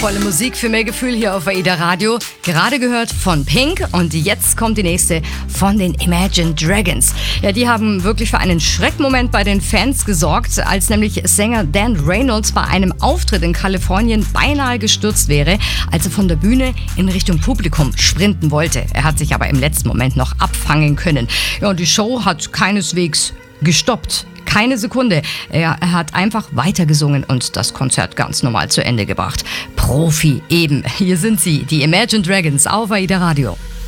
Volle Musik für mehr Gefühl hier auf AIDA Radio. Gerade gehört von Pink und jetzt kommt die nächste von den Imagine Dragons. Ja, die haben wirklich für einen Schreckmoment bei den Fans gesorgt, als nämlich Sänger Dan Reynolds bei einem Auftritt in Kalifornien beinahe gestürzt wäre, als er von der Bühne in Richtung Publikum sprinten wollte. Er hat sich aber im letzten Moment noch abfangen können. Ja, und die Show hat keineswegs gestoppt. Keine Sekunde. Er hat einfach weitergesungen und das Konzert ganz normal zu Ende gebracht. Profi eben. Hier sind sie, die Imagine Dragons auf AIDA Radio.